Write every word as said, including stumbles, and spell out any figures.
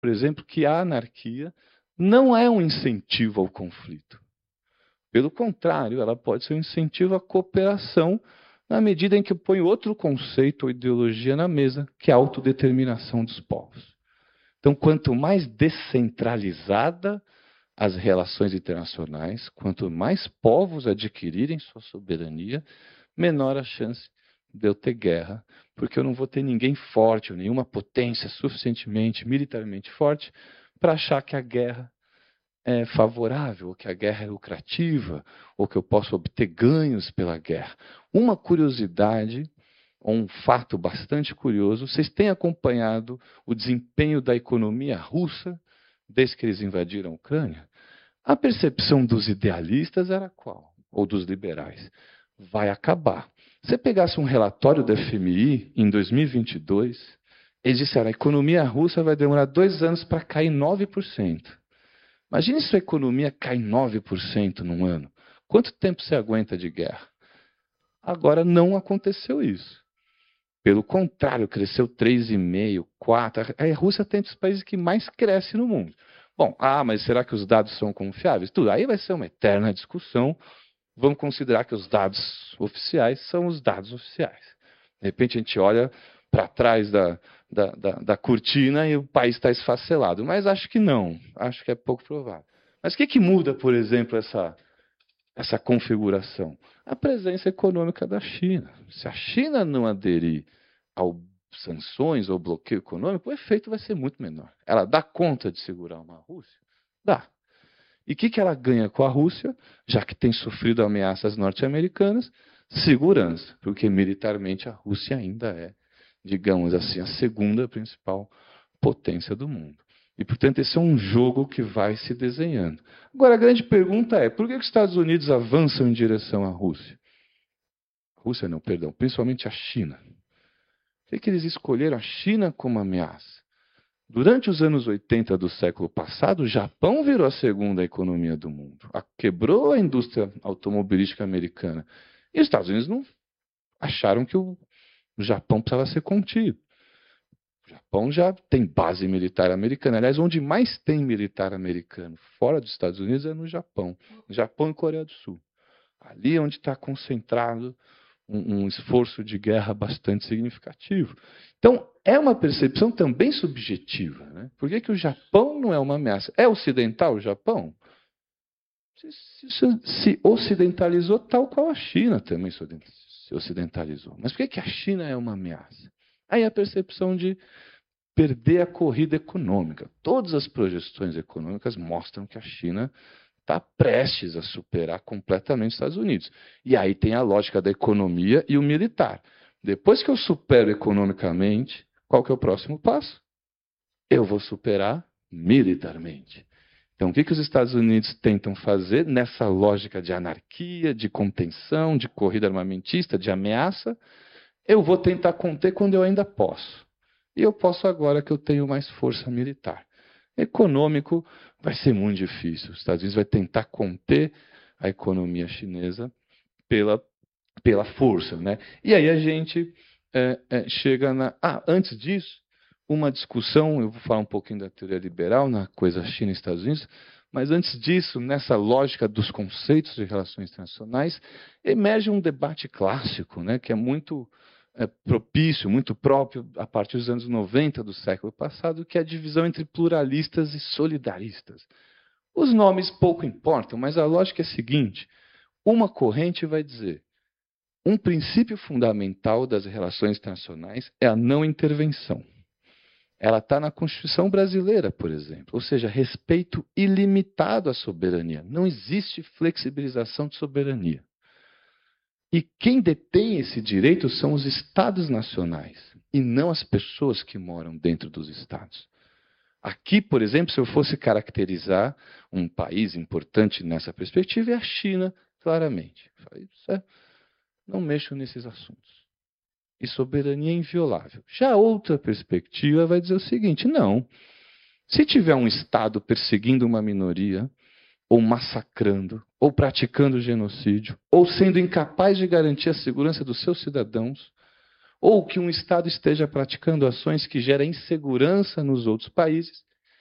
por exemplo, que a anarquia não é um incentivo ao conflito. Pelo contrário, ela pode ser um incentivo à cooperação na medida em que põe outro conceito ou ideologia na mesa, que é a autodeterminação dos povos. Então, quanto mais descentralizada as relações internacionais, quanto mais povos adquirirem sua soberania, menor a chance de eu ter guerra, porque eu não vou ter ninguém forte, ou nenhuma potência suficientemente militarmente forte para achar que a guerra é favorável, ou que a guerra é lucrativa, ou que eu posso obter ganhos pela guerra. Uma curiosidade, ou um fato bastante curioso, vocês têm acompanhado o desempenho da economia russa desde que eles invadiram a Ucrânia? A percepção dos idealistas era qual? Ou dos liberais? Vai acabar. Se você pegasse um relatório da F M I em dois mil e vinte e dois, eles disseram que a economia russa vai demorar dois anos para cair nove por cento. Imagine se a economia cai nove por cento num ano. Quanto tempo você aguenta de guerra? Agora não aconteceu isso. Pelo contrário, cresceu três vírgula cinco, quatro. A Rússia tem dos países que mais cresce no mundo. Bom, ah, mas será que os dados são confiáveis? Tudo. Aí vai ser uma eterna discussão. Vamos considerar que os dados oficiais são os dados oficiais. De repente a gente olha para trás da, da, da, da cortina e o país está esfacelado. Mas acho que não. Acho que é pouco provável. Mas o que, que muda, por exemplo, essa, essa configuração? A presença econômica da China. Se a China não aderir ao sanções ou bloqueio econômico, o efeito vai ser muito menor. Ela dá conta de segurar uma Rússia? Dá. E o que, que ela ganha com a Rússia, já que tem sofrido ameaças norte-americanas? Segurança, porque militarmente a Rússia ainda é, digamos assim, a segunda principal potência do mundo. E, portanto, esse é um jogo que vai se desenhando. Agora, a grande pergunta é, por que os Estados Unidos avançam em direção à Rússia? Rússia não, perdão, principalmente a China. Por que eles escolheram a China como ameaça? Durante os anos oitenta do século passado, o Japão virou a segunda economia do mundo. Quebrou a indústria automobilística americana. E os Estados Unidos não acharam que o Japão precisava ser contido. O Japão já tem base militar americana. Aliás, onde mais tem militar americano fora dos Estados Unidos é no Japão. Japão e Coreia do Sul. Ali é onde está concentrado um, um esforço de guerra bastante significativo. Então, é uma percepção também subjetiva. Né? Por que, que o Japão não é uma ameaça? É ocidental o Japão? Se, se, se ocidentalizou tal qual a China também se ocidentalizou. Mas por que, que a China é uma ameaça? Aí a percepção de perder a corrida econômica. Todas as projeções econômicas mostram que a China está prestes a superar completamente os Estados Unidos. E aí tem a lógica da economia e o militar. Depois que eu supero economicamente, qual que é o próximo passo? Eu vou superar militarmente. Então, o que, que os Estados Unidos tentam fazer nessa lógica de anarquia, de contenção, de corrida armamentista, de ameaça? Eu vou tentar conter quando eu ainda posso. E eu posso agora que eu tenho mais força militar. Econômico vai ser muito difícil. Os Estados Unidos vai tentar conter a economia chinesa pela, pela força. Né? E aí a gente é, é, chega na... Ah, antes disso, uma discussão, eu vou falar um pouquinho da teoria liberal, na coisa China e Estados Unidos, mas antes disso, nessa lógica dos conceitos de relações internacionais, emerge um debate clássico, né, que é muito é, propício, muito próprio a partir dos anos noventa do século passado, que é a divisão entre pluralistas e solidaristas. Os nomes pouco importam, mas a lógica é a seguinte: uma corrente vai dizer, um princípio fundamental das relações internacionais é a não intervenção. Ela está na Constituição brasileira, por exemplo. Ou seja, respeito ilimitado à soberania. Não existe flexibilização de soberania. E quem detém esse direito são os Estados nacionais, e não as pessoas que moram dentro dos Estados. Aqui, por exemplo, se eu fosse caracterizar um país importante nessa perspectiva, é a China, claramente. Isso é, não mexo nesses assuntos. E soberania inviolável. Já outra perspectiva vai dizer o seguinte: não. Se tiver um Estado perseguindo uma minoria, ou massacrando, ou praticando genocídio, ou sendo incapaz de garantir a segurança dos seus cidadãos, ou que um Estado esteja praticando ações que geram insegurança nos outros países,